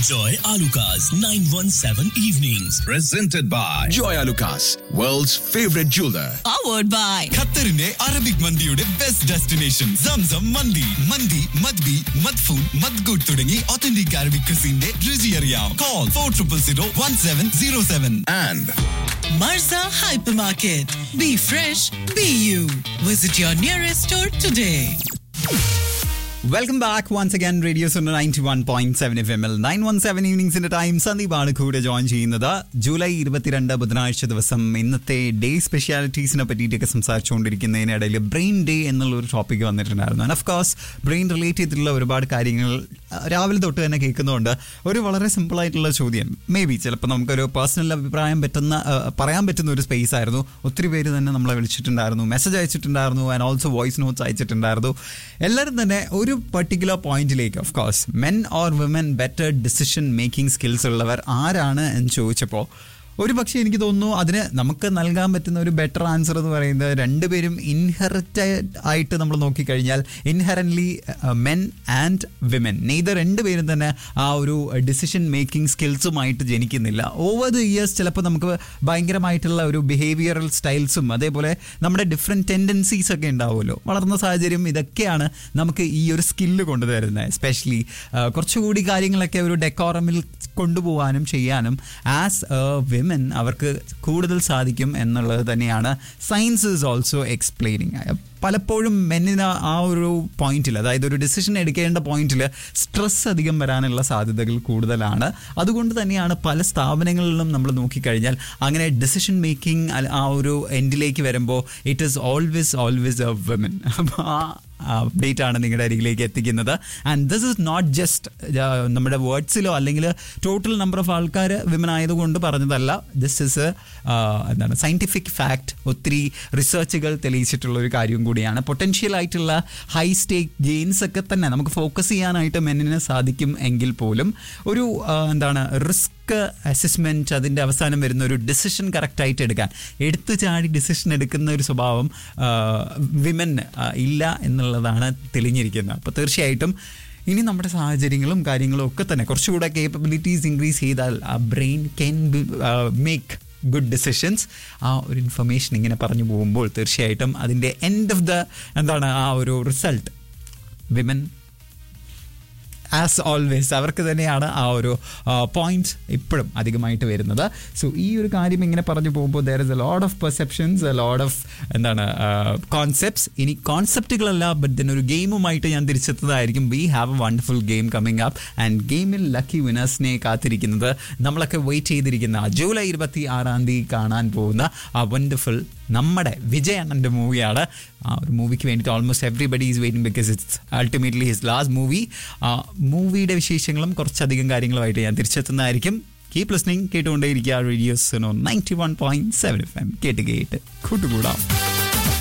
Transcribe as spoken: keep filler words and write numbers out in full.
Enjoy Alucard's nine one seven evenings. Presented by Joy Alucas, world's favorite jeweler. Powered by ഖത്തറിന്റെ Arabic മന്തിയുടെ best destination Zamzam മന്തി. മന്തി മദ്ബി മദ്ഫൂൻ മദ്ഗുഡ് തുടങ്ങി authentic Arabic ക്രിസിന്റെ രുചി അറിയാം. Call four zero zero one seven zero seven. And Marza Hypermarket. Be fresh, be you. Visit your nearest store today. Welcome back once again radio ninety one point seven F M L nine one seven ഈവനിങ്സിന്റെ time സന്ദീപാണ് കൂടെ join ചെയ്യുന്നത്. July ഇരുപത്തിരണ്ട് ബുധനാഴ്ച ദിവസം ഇന്നത്തെ day സ്പെഷ്യാലിറ്റീസിനെ പറ്റിയിട്ടൊക്കെ സംസാരിച്ചുകൊണ്ടിരിക്കുന്നതിനിടയിൽ brain day എന്നുള്ള ഒരു topic വന്നിട്ടുണ്ടായിരുന്നു. And of course brain relate ചെയ്തിട്ടുള്ള ഒരുപാട് കാര്യങ്ങൾ രാവിലെ തൊട്ട് തന്നെ കേൾക്കുന്നുണ്ട്. ഒരു വളരെ സിമ്പിളായിട്ടുള്ള ചോദ്യം, മേ ബി ചിലപ്പോൾ നമുക്കൊരു പേഴ്സണൽ അഭിപ്രായം പറ്റുന്ന പറയാൻ പറ്റുന്ന ഒരു സ്പേസ് ആയിരുന്നു. ഒത്തിരി പേര് തന്നെ നമ്മളെ വിളിച്ചിട്ടുണ്ടായിരുന്നു, message അയച്ചിട്ടുണ്ടായിരുന്നു, and also voice notes അയച്ചിട്ടുണ്ടായിരുന്നു. എല്ലാവരും തന്നെ ഒരു പർട്ടിക്കുലർ പോയിന്റിലേക്ക്, of course men or women better decision making skills ഉള്ളവർ ആരാണ് എന്ന് ചോദിച്ചപ്പോൾ ഒരു പക്ഷേ എനിക്ക് തോന്നുന്നു അതിന് നമുക്ക് നൽകാൻ പറ്റുന്ന ഒരു ബെറ്റർ ആൻസർ എന്ന് പറയുന്നത് രണ്ടുപേരും ഇൻഹെറിറ്റഡ് ആയിട്ട് നമ്മൾ നോക്കിക്കഴിഞ്ഞാൽ ഇൻഹെറൻ്റ്ലി മെൻ ആൻഡ് വിമൻ നെയ്തർ രണ്ടുപേരും തന്നെ ആ ഒരു decision making സ്കിൽസുമായിട്ട് ജനിക്കുന്നില്ല. Over the years ചിലപ്പോൾ നമുക്ക് ഭയങ്കരമായിട്ടുള്ള ഒരു ബിഹേവിയറൽ സ്റ്റൈൽസും അതേപോലെ നമ്മുടെ ഡിഫറെൻറ്റ് ടെൻഡൻസീസ് ഒക്കെ ഉണ്ടാവുമല്ലോ. വളർന്ന സാഹചര്യം ഇതൊക്കെയാണ് നമുക്ക് ഈ ഒരു സ്കില്ല് കൊണ്ടുതരുന്നത്. എസ്പെഷ്യലി കുറച്ചുകൂടി കാര്യങ്ങളൊക്കെ ഒരു ഡെക്കോറമിൽ കൊണ്ടുപോകാനും ചെയ്യാനും ആസ് എ വിമൻ അവർക്ക് കൂടുതൽ സാധിക്കും എന്നുള്ളത് തന്നെയാണ് സയൻസ് ഈസ് ഓൾസോ എക്സ്പ്ലെയിനിങ്. പലപ്പോഴും മെന്നിന് ആ ഒരു പോയിന്റിൽ, അതായത് ഒരു ഡിസിഷൻ എടുക്കേണ്ട പോയിന്റിൽ സ്ട്രെസ് അധികം വരാനുള്ള സാധ്യതകൾ കൂടുതലാണ്. അതുകൊണ്ട് തന്നെയാണ് പല സ്ഥാപനങ്ങളിലും നമ്മൾ നോക്കിക്കഴിഞ്ഞാൽ അങ്ങനെ ഡിസിഷൻ മേക്കിംഗ് ആ ഒരു എൻഡിലേക്ക് വരുമ്പോൾ it is always always A women. അപ്പോൾ ആ അപ്ഡേറ്റ് ആണ് നിങ്ങളുടെ അരികിലേക്ക് എത്തിക്കുന്നത്. And this is not just നമ്മുടെ വേർഡ്സിലോ അല്ലെങ്കിൽ ടോട്ടൽ നമ്പർ ഓഫ് ആൾക്കാർ വിമൻ ആയതുകൊണ്ട് പറഞ്ഞതല്ല. ദിസ് ഇസ് എന്താണ് സയൻറ്റിഫിക് ഫാക്ട്. ഒത്തിരി റിസർച്ചുകൾ തെളിയിച്ചിട്ടുള്ള ഒരു കാര്യം കൂടിയാണ്. പൊട്ടൻഷ്യൽ ആയിട്ടുള്ള ഹൈ സ്റ്റേക്ക് ഗെയിൻസ് ഒക്കെ തന്നെ നമുക്ക് ഫോക്കസ് ചെയ്യാനായിട്ട് മെന്നിന് സാധിക്കും എങ്കിൽ പോലും ഒരു എന്താണ് റിസ്ക് അസസ്മെൻറ്റ് അതിൻ്റെ അവസാനം വരുന്ന ഒരു ഡിസിഷൻ കറക്റ്റായിട്ട് എടുക്കാൻ എടുത്തു ചാടി ഡിസിഷൻ എടുക്കുന്ന ഒരു സ്വഭാവം വിമൻ ഇല്ല എന്നുള്ളതാണ് തെളിഞ്ഞിരിക്കുന്നത്. അപ്പോൾ തീർച്ചയായിട്ടും ഇനി നമ്മുടെ സാഹചര്യങ്ങളും കാര്യങ്ങളും ഒക്കെ തന്നെ കുറച്ചുകൂടെ കേപ്പബിലിറ്റീസ് ഇൻക്രീസ് ചെയ്താൽ ആ brain can make good decisions. ആ ഒരു ഇൻഫർമേഷൻ ഇങ്ങനെ പറഞ്ഞു പോകുമ്പോൾ തീർച്ചയായിട്ടും അതിൻ്റെ എൻഡ് ഓഫ് ദ എന്താണ് ആ ഒരു റിസൾട്ട് വിമൻ ആസ് ഓൾവേസ് അവർക്ക് തന്നെയാണ് ആ ഒരു പോയിന്റ്സ് ഇപ്പോഴും അധികമായിട്ട് വരുന്നത്. സോ ഈ ഒരു കാര്യം ഇങ്ങനെ പറഞ്ഞു പോകുമ്പോൾ there is a lot of perceptions, a lot of എന്താണ് കോൺസെപ്റ്റ്സ്. ഇനി കോൺസെപ്റ്റുകളല്ല, ബട്ട് ദെൻ ഒരു ഗെയിമുമായിട്ട് ഞാൻ തിരിച്ചെത്തതായിരിക്കും. We have A wonderful game coming up and ഗെയിമിൽ ലക്കി വിനേഴ്സിനെ കാത്തിരിക്കുന്നത് നമ്മളൊക്കെ വെയിറ്റ് ചെയ്തിരിക്കുന്ന ജൂലൈ ഇരുപത്തി ആറാം തീയതി കാണാൻ പോകുന്ന ആ വണ്ടർഫുൾ നമ്മുടെ വിജയ് അണ്ണൻ്റെ മൂവിയാണ്. ആ ഒരു മൂവിക്ക് വേണ്ടിയിട്ട് almost everybody is waiting because it's ultimately his last movie. ആ മൂവിയുടെ വിശേഷങ്ങളും കുറച്ചധികം കാര്യങ്ങളുമായിട്ട് ഞാൻ തിരിച്ചെത്തുന്നതായിരിക്കും. Keep listening, കേട്ടുകൊണ്ടേയിരിക്കുക radio Suno ninety one point seven F M. കേട്ട് കേട്ട് കൂട്ടുകൂടാം.